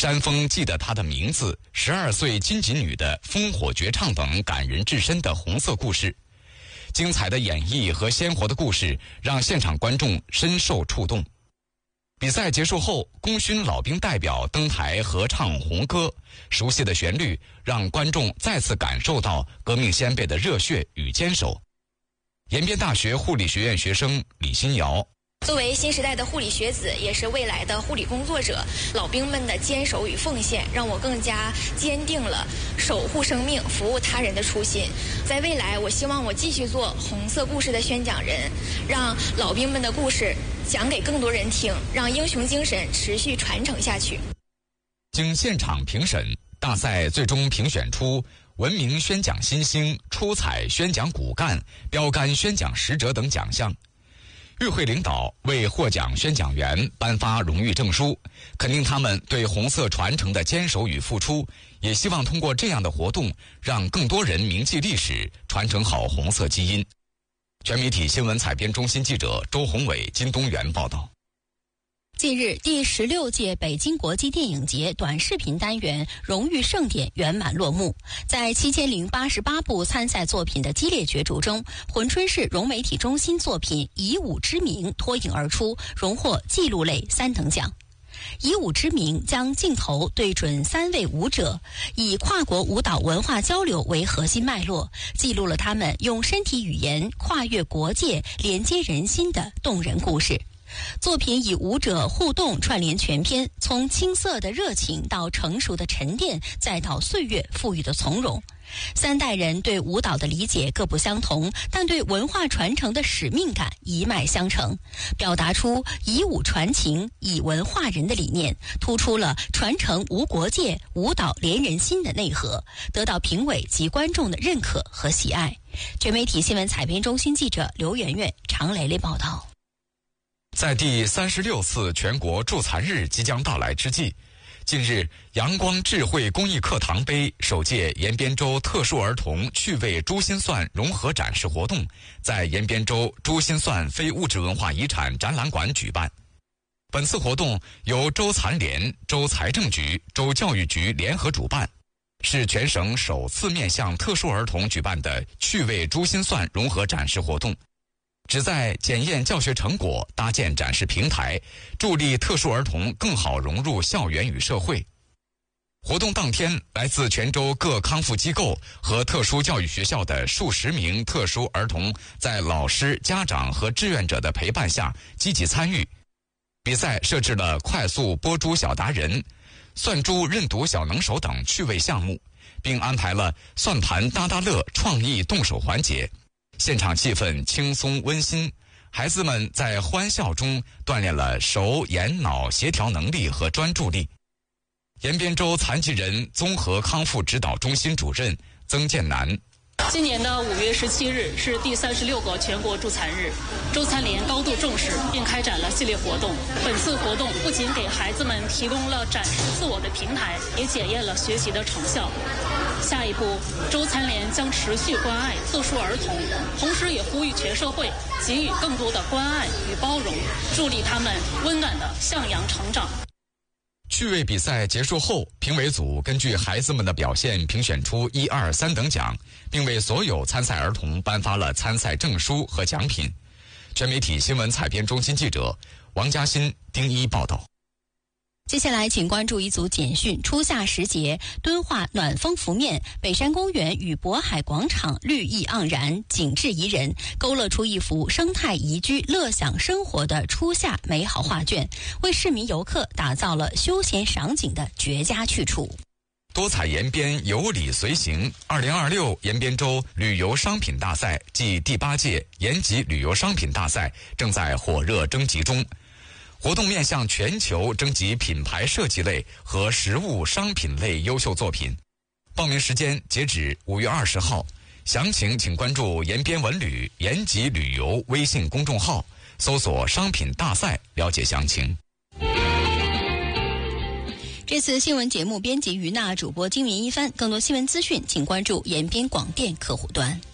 山峰记得她的名字、12岁金吉女的烽火绝唱等感人至深的红色故事。精彩的演绎和鲜活的故事让现场观众深受触动。比赛结束后，功勋老兵代表登台合唱红歌，熟悉的旋律让观众再次感受到革命先辈的热血与坚守。延边大学护理学院学生李新瑶， 作为新时代的护理学子，也是未来的护理工作者，老兵们的坚守与奉献让我更加坚定了守护生命、服务他人的初心。在未来，我希望我继续做红色故事的宣讲人，让老兵们的故事讲给更多人听，让英雄精神持续传承下去。 经现场评审，大赛最终评选出文明宣讲新星、出彩宣讲骨干、标杆宣讲使者等奖项。与会领导为获奖宣讲员颁发荣誉证书，肯定他们对红色传承的坚守与付出，也希望通过这样的活动，让更多人铭记历史，传承好红色基因。全媒体新闻采编中心记者周宏伟、金东元报道。 近日，第16届北京国际电影节短视频单元荣誉盛典圆满落幕。在7088部参赛作品的激烈角逐中，珲春市融媒体中心作品《以武之名》脱颖而出，荣获纪录类3等奖。以武之名将镜头对准3位舞者，以跨国舞蹈文化交流为核心脉络，记录了他们用身体语言跨越国界、连接人心的动人故事。作品以舞者互动串联全篇，从青涩的热情到成熟的沉淀，再到岁月赋予的从容。3代人对舞蹈的理解各不相同，但对文化传承的使命感一脉相承，表达出以武传情、以文化人的理念，突出了传承无国界、舞蹈连人心的内核，得到评委及观众的认可和喜爱。全媒体新闻采编中心记者刘媛媛、常蕾蕾报道。 在第36次全国助残日即将到来之际，近日阳光智慧公益课堂杯首届延边州特殊儿童趣味珠心算融合展示活动在延边州珠心算非物质文化遗产展览馆举办。本次活动由州残联、州财政局、州教育局联合主办，是全省首次面向特殊儿童举办的趣味珠心算融合展示活动，旨在检验教学成果，搭建展示平台，助力特殊儿童更好融入校园与社会。活动当天，来自全州各康复机构和特殊教育学校的数十名特殊儿童，在老师、家长和志愿者的陪伴下积极参与。比赛设置了快速拨珠小达人、算珠认读小能手等趣味项目，并安排了算盘搭搭乐创意动手环节。现场气氛轻松温馨，孩子们在欢笑中锻炼了手眼脑协调能力和专注力。延边州残疾人综合康复指导中心主任曾建南， 今年的5月17日是第36个全国助残日，州残联高度重视并开展了系列活动。本次活动不仅给孩子们提供了展示自我的平台，也检验了学习的成效。下一步，州残联将持续关爱特殊儿童，同时也呼吁全社会给予更多的关爱与包容，助力他们温暖的向阳成长。 趣味比赛结束后，评委组根据孩子们的表现评选出1、2、3等奖，并为所有参赛儿童颁发了参赛证书和奖品。全媒体新闻采编中心记者王嘉欣、丁一报道。 接下来请关注一组简讯。初夏时节，敦化暖风拂面，北山公园与渤海广场绿意盎然，景致宜人，勾勒出一幅生态宜居、乐享生活的初夏美好画卷，为市民游客打造了休闲赏景的绝佳去处。 多彩延边，有礼随行。2026延边州旅游商品大赛暨第8届延吉旅游商品大赛正在火热征集中。活动面向全球征集品牌设计类和实物商品类优秀作品，报名时间截止5月20号。详情请关注延边文旅、延吉旅游微信公众号，搜索商品大赛了解详情。 这次新闻节目编辑于娜，主播金云一帆。更多新闻资讯请关注延边广电客户端。